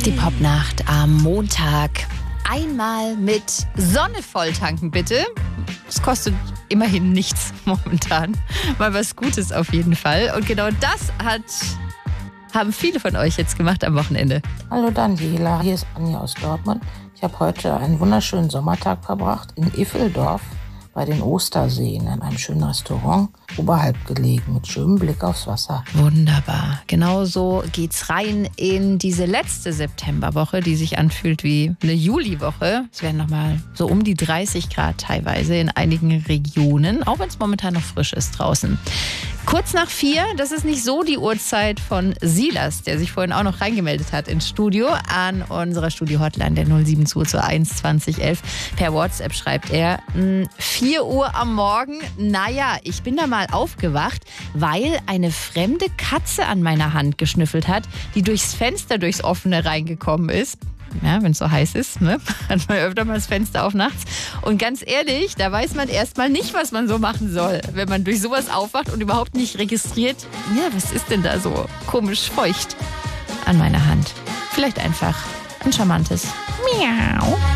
Die Popnacht am Montag. Einmal mit Sonne volltanken, bitte. Es kostet immerhin nichts momentan. Mal was Gutes auf jeden Fall. Und genau das haben viele von euch jetzt gemacht am Wochenende. Hallo Daniela, hier ist Anja aus Dortmund. Ich habe heute einen wunderschönen Sommertag verbracht in Iffeldorf bei den Osterseen in einem schönen Restaurant, oberhalb gelegen, mit schönem Blick aufs Wasser. Wunderbar. Genau so geht's rein in diese letzte Septemberwoche, die sich anfühlt wie eine Juliwoche. Es werden nochmal so um die 30 Grad teilweise in einigen Regionen, auch wenn es momentan noch frisch ist draußen. Kurz nach 4, das ist nicht so die Uhrzeit von Silas, der sich vorhin auch noch reingemeldet hat ins Studio, an unserer Studio-Hotline der 07221 2011. Per WhatsApp schreibt er, 4 Uhr am Morgen, naja, ich bin da mal aufgewacht, weil eine fremde Katze an meiner Hand geschnüffelt hat, die durchs Fenster, durchs Offene reingekommen ist. Ja, wenn es so heiß ist, ne? Hat man öfter mal das Fenster auf nachts. Und ganz ehrlich, da weiß man erstmal nicht, was man so machen soll, wenn man durch sowas aufwacht und überhaupt nicht registriert, ja, was ist denn da so komisch feucht an meiner Hand? Vielleicht einfach ein charmantes Miau.